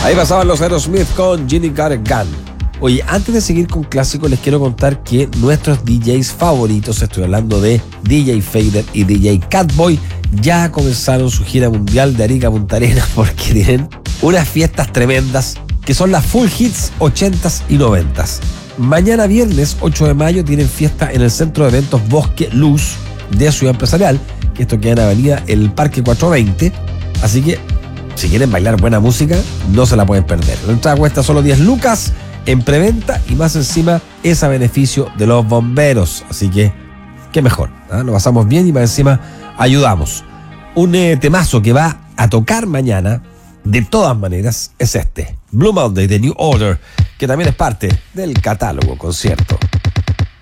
Ahí pasaban los Aerosmith con Ginny Got a Gun. Oye, antes de seguir con clásicos, les quiero contar que nuestros DJs favoritos, estoy hablando de DJ Fader y DJ Catboy, ya comenzaron su gira mundial de Arica a Punta Arenas porque tienen unas fiestas tremendas que son las Full Hits 80s y 90s. Mañana viernes 8 de mayo tienen fiesta en el Centro de Eventos Bosque Luz de Ciudad Empresarial, que esto queda en Avenida El Parque 420, así que si quieren bailar buena música, no se la pueden perder. La entrada cuesta solo 10 lucas en preventa y más encima es a beneficio de los bomberos. Así que, qué mejor, ¿eh? Lo pasamos bien y más encima ayudamos. Un temazo que va a tocar mañana, de todas maneras, es este. Blue Monday de New Order, que también es parte del catálogo concierto.